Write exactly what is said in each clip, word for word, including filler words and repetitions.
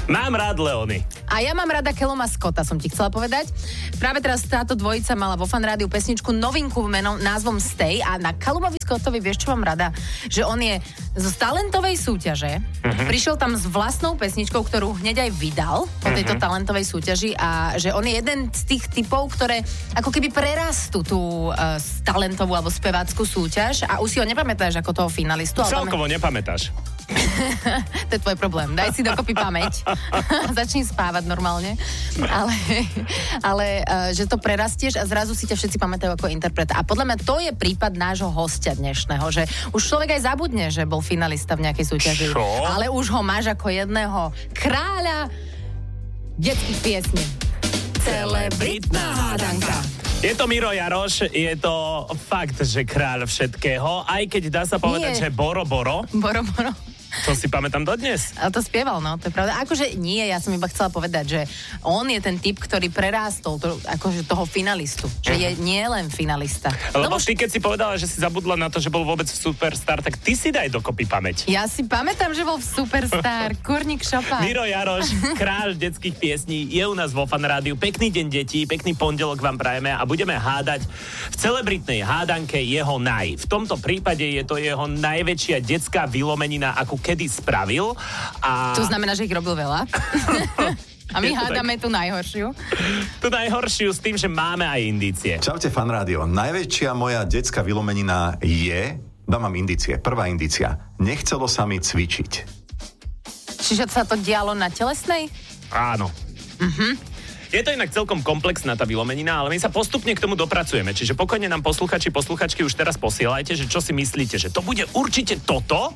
Mám rád Leony. A ja mám rada Calluma Scotta, som ti chcela povedať. Práve teraz táto dvojica mala vo Fan Rádiu pesničku novinku menom, názvom Stay a na Callumovi Scottovi vieš, čo mám rada? Že on je zo talentovej súťaže, uh-huh. prišiel tam s vlastnou pesničkou, ktorú hneď aj vydal po tejto uh-huh. talentovej súťaži a že on je jeden z tých typov, ktoré ako keby prerastú tú uh, talentovú alebo spevácku súťaž a už si ho nepamätáš ako toho finalistu. Celkovo nepamätáš. To je tvoj problém. Daj si dokopy pamäť. Začni spávať normálne. Ale, ale že to prerastieš a zrazu si ťa všetci pamätajú ako interpreta. A podľa mňa to je prípad nášho hostia dnešného, že už človek aj zabudne, že bol finalista v nejakej súťaži. Čo? Ale už ho máš ako jedného kráľa detských piesní. Celebritná hádanka. Je to Miro Jaroš, je to fakt, že kráľ všetkého, aj keď dá sa povedať, Nie. že Boro Boro. Boro, boro. To si pamätám dodnes. A to spieval, no, to je pravda. Akože nie, ja som iba chcela povedať, že on je ten typ, ktorý prerástol to, akože toho finalistu. Že je nie len finalista. Lebo Lebo ty, keď si povedala, že si zabudla na to, že bol vôbec v Superstar, tak ty si daj dokopy pamäť. ja si pamätám, že bol v Superstar, Kurník Šopa. Miro Jaroš, kráľ detských piesní, je u nás vo Fan Rádiu. Pekný deň detí, pekný pondelok vám prajeme a budeme hádať v celebritnej hádanke jeho naj. V tomto prípade je to jeho najväčšia detská vylomenina, akú kedy spravil. A... To znamená, že ich robil veľa. A my Je to hádame tú najhoršiu. Tu najhoršiu s tým, že máme aj indície. Čaute, Fan Rádio. Najväčšia moja detská vylomenina je... Dám vám indície. Prvá indícia. Nechcelo sa mi cvičiť. Čiže sa to dialo na telesnej? Áno. Mhm. Je to inak celkom komplexná tá vylomenina, ale my sa postupne k tomu dopracujeme. Čiže pokojne nám posluchači, posluchačky už teraz posielajte, že čo si myslíte, že to bude určite toto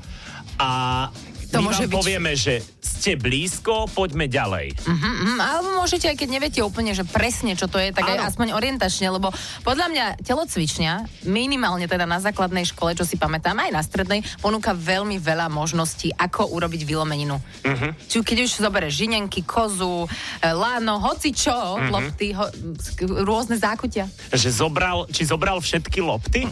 a To my môže vám byť... povieme, že ste blízko, poďme ďalej. Mm-hmm, mm, alebo môžete, aj keď neviete úplne, že presne, čo to je, tak aj Áno. aspoň orientačne, lebo podľa mňa telocvičňa, minimálne teda na základnej škole, čo si pamätám, aj na strednej, ponúka veľmi veľa možností, ako urobiť vylomeninu. Mm-hmm. Či keď už zoberieš žinenky, kozu, láno, hoci čo, mm-hmm. lopty, ho, rôzne zákutia. Že zobral, či zobral všetky lopty?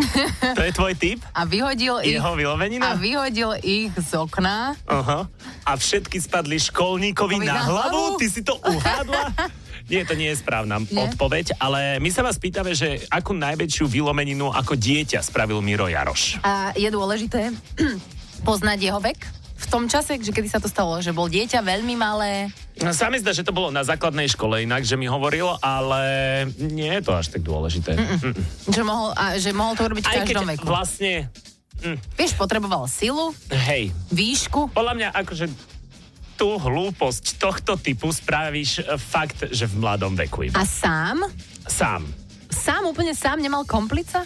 To je tvoj tip? A vyhodil ich... Jeho vylomenina? A vyhodil ich z okna. Aha. A všetky spadli školníkovi na, na hlavu? hlavu? Ty si to uhádla? Nie, to nie je správna Nie? odpoveď, ale my sa vás pýtame, že akú najväčšiu vylomeninu ako dieťa spravil Miro Jaroš. A je dôležité poznať jeho vek v tom čase, že kedy sa to stalo, že bol dieťa veľmi malé. Sa mi zdá, že to bolo na základnej škole inak, že mi hovoril, ale nie je to až tak dôležité. Mm-mm. Že mohol, a, že mohol to urobiť v Aj keď každom veku. vlastne, Vieš, potreboval silu, hej, výšku. podľa mňa akože tú hlúposť tohto typu spravíš e, fakt, že v mladom veku iba. A sám? Sám. Sám, úplne sám nemal komplica?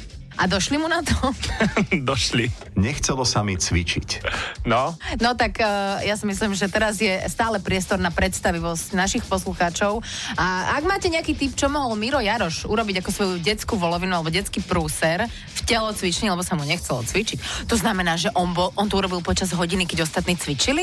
A došli mu na to? Došli. Nechcelo sa mi cvičiť. No. No tak uh, ja si myslím, že teraz je stále priestor na predstavivosť našich poslucháčov. A ak máte nejaký tip, čo mohol Miro Jaroš urobiť ako svoju detskú volovinu alebo detský prúser v telocvični, lebo sa mu nechcelo cvičiť. To znamená, že on, bol, on to urobil počas hodiny, keď ostatní cvičili?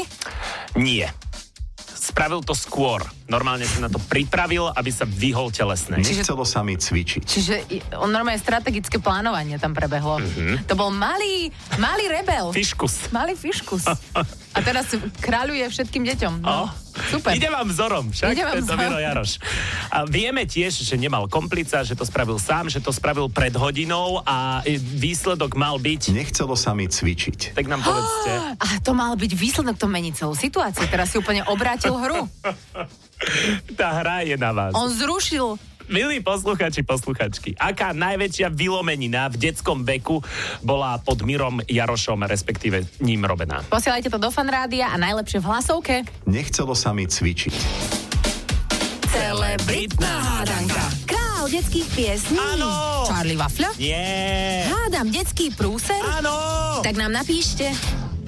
Nie. Spravil to skôr. Normálne sa na to pripravil, aby sa vyhol telesnej. Nechcelo sa mi cvičiť. Čiže on normálne strategické plánovanie tam prebehlo. Mm-hmm. To bol malý, malý rebel. Fiškus. Malý fiškus. A teraz kráľuje všetkým deťom. No, Oh. super. Ide vám vzorom, však Ide vám tento vzorom. Miro Jaroš. A vieme tiež, že nemal komplica, že to spravil sám, že to spravil pred hodinou a výsledok mal byť... Nechcelo sa mi cvičiť. Tak nám povedzte. A to mal byť výsledok, to mení celú situáciu. Teraz si úplne obrátil hru. Tá hra je na vás. On zrušil. Milí posluchači, posluchačky, aká najväčšia vylomenina v detskom veku bola pod Mirom Jarošom, respektíve ním robená? Posielajte to do Fan Rádia a najlepšie v hlasovke. Nechcelo sa mi cvičiť. Celebritná hádanka. Král detských piesní. Áno. Charlie Wafľa. Nie. Hádam detský prúser. Áno. Tak nám napíšte.